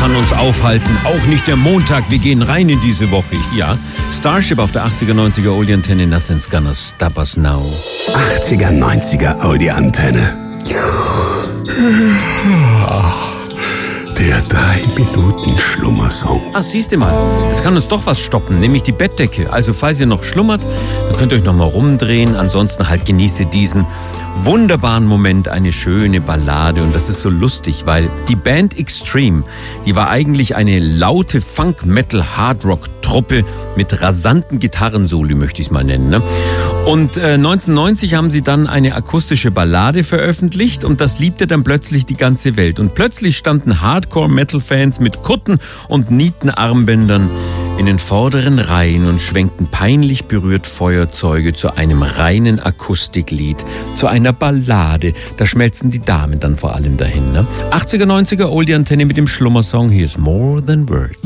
kann uns aufhalten, auch nicht der Montag. Wir gehen rein in diese Woche. Ja, Starship auf der 80er, 90er Oldie-Antenne. Nothing's gonna stop us now. 80er, 90er Oldie-Antenne. Der 3-Minuten-Schlummersong. Ach, siehst du mal, es kann uns doch was stoppen, nämlich die Bettdecke. Also falls ihr noch schlummert, dann könnt ihr euch noch mal rumdrehen. Ansonsten halt genießt ihr diesen wunderbaren Moment, eine schöne Ballade. Und das ist so lustig, weil die Band Extreme, die war eigentlich eine laute Funk-Metal-Hardrock-Truppe mit rasanten Gitarrensoli, möchte ich es mal nennen. Ne? Und 1990 haben sie dann eine akustische Ballade veröffentlicht und das liebte dann plötzlich die ganze Welt. Und plötzlich standen Hardcore-Metal-Fans mit Kutten und Nietenarmbändern in den vorderen Reihen und schwenkten peinlich berührt Feuerzeuge zu einem reinen Akustiklied, zu einer Ballade. Da schmelzen die Damen dann vor allem dahin. Ne? 80er, 90er Oldie-Antenne mit dem Schlummersong. Hier ist More Than Words.